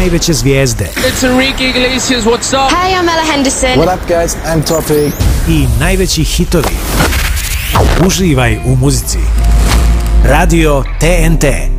najveće zvijezde. It's Enrique Iglesias, what's up? Hey, I'm Ella Henderson. What up guys, I'm Topi. I najveći hitovi. Uživaj u muzici. Radio TNT.